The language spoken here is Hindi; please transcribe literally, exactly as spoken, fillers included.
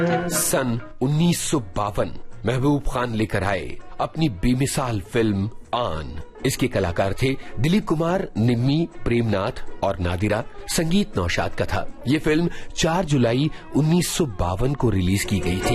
सन उन्नीस सौ बावन महबूब खान लेकर आए अपनी बेमिसाल फिल्म आन। इसके कलाकार थे दिलीप कुमार, निम्मी, प्रेमनाथ और नादिरा। संगीत नौशाद का था। ये फिल्म चार जुलाई उन्नीस सौ बावन को रिलीज की गई थी।